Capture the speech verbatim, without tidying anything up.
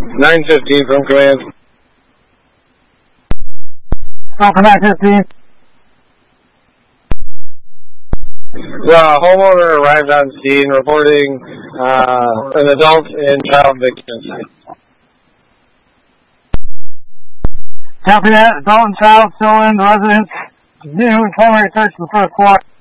nine fifteen from command. From nine fifteen. The homeowner arrived on scene reporting uh, an adult and child victims. Copy that. Adult and child still in the residence. New primary search for the first floor.